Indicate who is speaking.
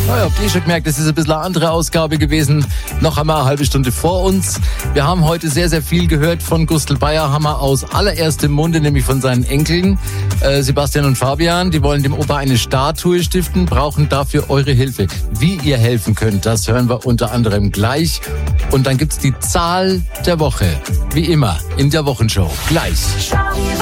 Speaker 1: Naja, habt ihr schon gemerkt, das ist ein bisschen eine andere Ausgabe gewesen. Noch haben wir eine halbe Stunde vor uns. Wir haben heute sehr, sehr viel gehört von Gustl Bayerhammer aus allererstem Munde, nämlich von seinen Enkeln, Sebastian und Fabian. Die wollen dem Opa eine Statue stiften, brauchen dafür eure Hilfe. Wie ihr helfen könnt, das hören wir unter anderem gleich. Und dann gibt's die Zahl der Woche, wie immer, in der Wochenshow. Gleich.